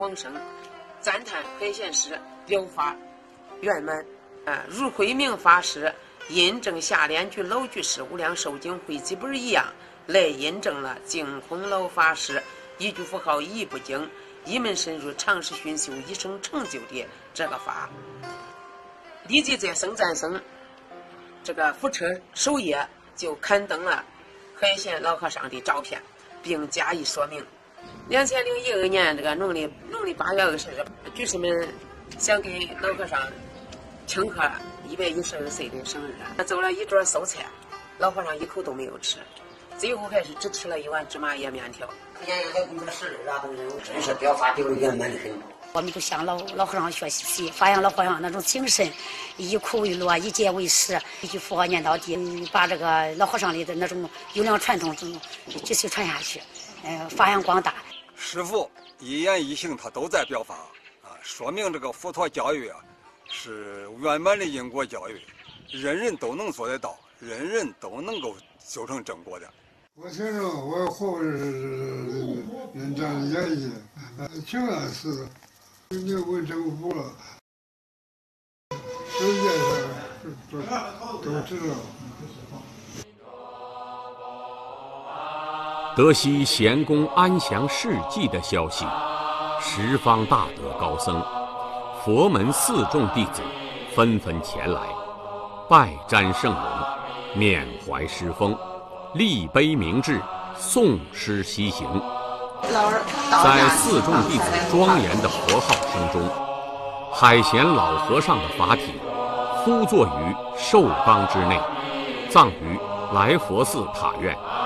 往生，赞叹海贤师表法圆满。如慧明法师印证下联句老居士无量寿经汇集本一样，来印证了净空老法师一句符号一部经一门深入长时熏修一生成就的这个法。立即在僧赞僧这个福车首页就刊登了海贤老和尚的照片，并加以说明。2012年这个农历8月20日，居士们想给老和尚庆贺112岁的生日，走了一桌馊菜，老和尚一口都没有吃，最后还是只吃了一碗芝麻叶面条。 还工作室啥都是，真是表法丢圆满的很。 我们就向老和尚学习，发扬老和尚那种精神，以苦为乐，以戒为师，一句佛号念到底，把这个老和尚里的那种优良传统继续传下去，发扬光大。 师父一言一行他都在表法说明这个佛陀教育是圆满的因果教育，人人都能做得到，人人都能够修成正果的。 我听着我活着是人这样演绎，挺安似的，你问政府了，世界上都知道。 得悉贤公安详事迹的消息，十方大德高僧、佛门四众弟子纷纷前来，拜瞻圣容，缅怀师风，立碑铭志，诵诗西行。在四众弟子庄严的佛号声中，海贤老和尚的法体敷坐于寿缸之内，葬于来佛寺塔院。